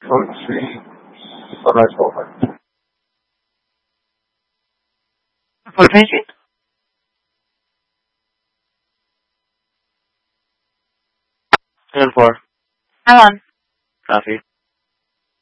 Let's see. Sunrise Boulevard. What painting? And for? How long? Coffee.